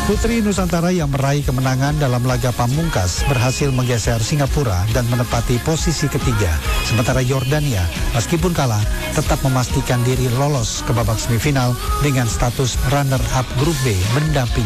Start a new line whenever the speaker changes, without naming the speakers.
Putri Nusantara yang meraih kemenangan dalam laga pamungkas berhasil menggeser Singapura dan menempati posisi ketiga. Sementara Yordania, meskipun kalah, tetap memastikan diri lolos ke babak semifinal dengan status runner-up grup B mendampingi